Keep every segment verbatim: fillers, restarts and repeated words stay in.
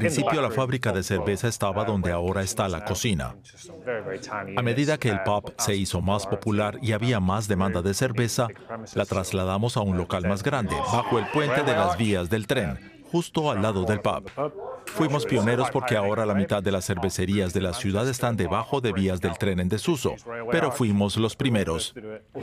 principio la fábrica de cerveza estaba donde ahora está la cocina. A medida que el pub se hizo más popular y había más demanda de cerveza, la trasladamos a un local más grande, bajo el puente de las vías del tren, justo al lado del pub. Fuimos pioneros porque ahora la mitad de las cervecerías de la ciudad están debajo de vías del tren en desuso, pero fuimos los primeros.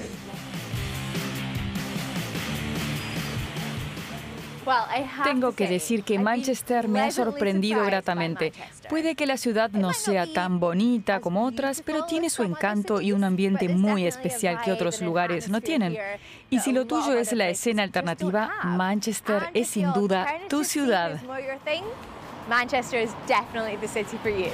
Tengo que decir que Manchester me ha sorprendido gratamente. Puede que la ciudad no sea tan bonita como otras, pero tiene su encanto y un ambiente muy especial que otros lugares no tienen. Y si lo tuyo es la escena alternativa, Manchester es sin duda tu ciudad. Manchester is definitely the city for you.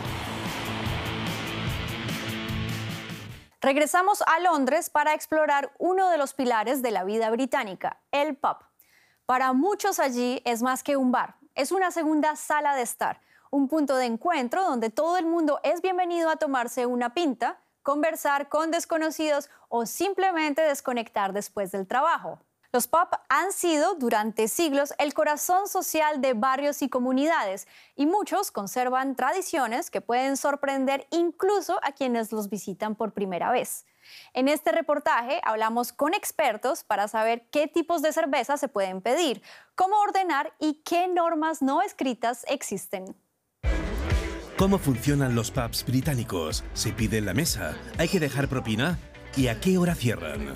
Regresamos a Londres para explorar uno de los pilares de la vida británica, el pub. Para muchos allí es más que un bar, es una segunda sala de estar, un punto de encuentro donde todo el mundo es bienvenido a tomarse una pinta, conversar con desconocidos o simplemente desconectar después del trabajo. Los pubs han sido durante siglos el corazón social de barrios y comunidades y muchos conservan tradiciones que pueden sorprender incluso a quienes los visitan por primera vez. En este reportaje hablamos con expertos para saber qué tipos de cerveza se pueden pedir, cómo ordenar y qué normas no escritas existen. ¿Cómo funcionan los pubs británicos? ¿Se pide en la mesa? ¿Hay que dejar propina? ¿Y a qué hora cierran?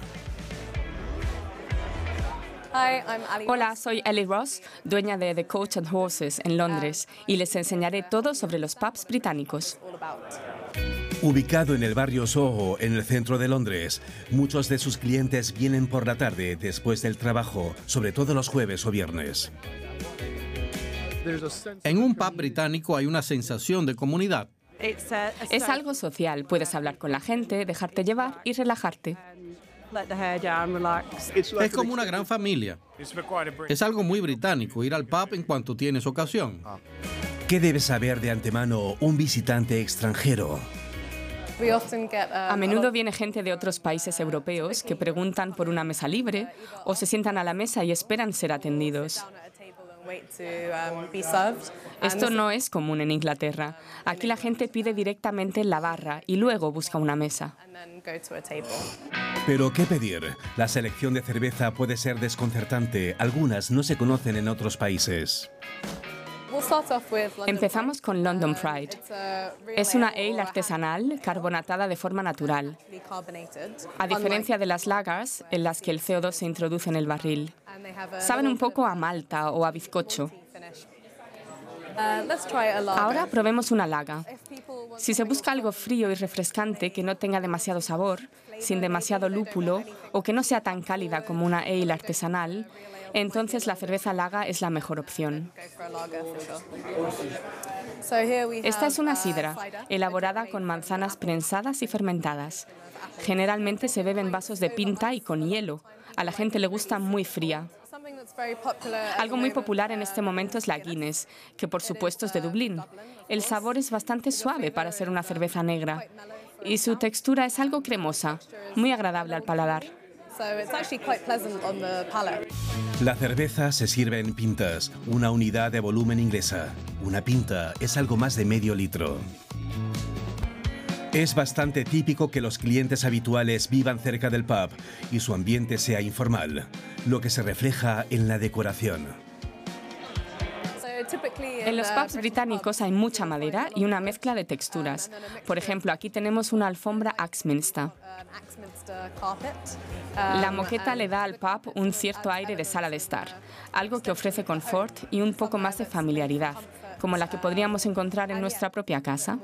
Hola, soy Ellie Ross, dueña de The Coach and Horses en Londres, y les enseñaré todo sobre los pubs británicos. Ubicado en el barrio Soho, en el centro de Londres, muchos de sus clientes vienen por la tarde después del trabajo, sobre todo los jueves o viernes. En un pub británico hay una sensación de comunidad. Es algo social, puedes hablar con la gente, dejarte llevar y relajarte. Es como una gran familia. Es algo muy británico ir al pub en cuanto tienes ocasión. ¿Qué debe saber de antemano un visitante extranjero? A menudo viene gente de otros países europeos que preguntan por una mesa libre o se sientan a la mesa y esperan ser atendidos. Esto no es común en Inglaterra. Aquí la gente pide directamente en la barra y luego busca una mesa. ¿Pero qué pedir? La selección de cerveza puede ser desconcertante. Algunas no se conocen en otros países. Empezamos con London Pride. Es una ale artesanal carbonatada de forma natural, a diferencia de las lagers, en las que el C O dos se introduce en el barril. Saben un poco a malta o a bizcocho. Ahora probemos una lager. Si se busca algo frío y refrescante que no tenga demasiado sabor, sin demasiado lúpulo o que no sea tan cálida como una ale artesanal, entonces la cerveza lager es la mejor opción. Esta es una sidra, elaborada con manzanas prensadas y fermentadas. Generalmente se bebe en vasos de pinta y con hielo. A la gente le gusta muy fría. Algo muy popular en este momento es la Guinness, que por supuesto es de Dublín. El sabor es bastante suave para ser una cerveza negra y su textura es algo cremosa, muy agradable al paladar. La cerveza se sirve en pintas, una unidad de volumen inglesa. Una pinta es algo más de medio litro. Es bastante típico que los clientes habituales vivan cerca del pub y su ambiente sea informal, lo que se refleja en la decoración. En los pubs británicos hay mucha madera y una mezcla de texturas. Por ejemplo, aquí tenemos una alfombra Axminster. La moqueta le da al pub un cierto aire de sala de estar, algo que ofrece confort y un poco más de familiaridad, como la que podríamos encontrar en nuestra propia casa.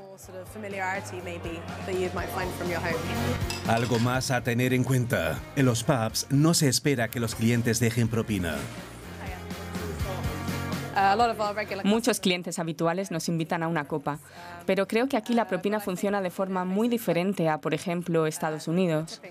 Algo más a tener en cuenta. En los pubs no se espera que los clientes dejen propina. Muchos clientes habituales nos invitan a una copa, pero creo que aquí la propina funciona de forma muy diferente a, por ejemplo, Estados Unidos.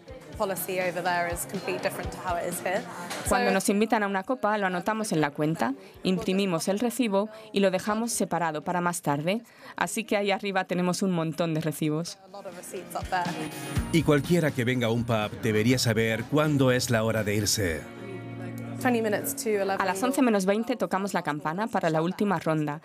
Cuando nos invitan a una copa, lo anotamos en la cuenta, imprimimos el recibo y lo dejamos separado para más tarde. Así que ahí arriba tenemos un montón de recibos. Y cualquiera que venga a un pub debería saber cuándo es la hora de irse. A las once menos veinte tocamos la campana para la última ronda